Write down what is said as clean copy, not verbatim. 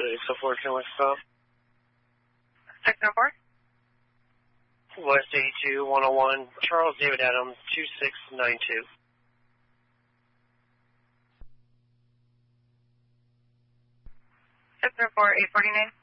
804, can West stop? 604? West 82, 101, Charles David Adam, 2692. 604, 849.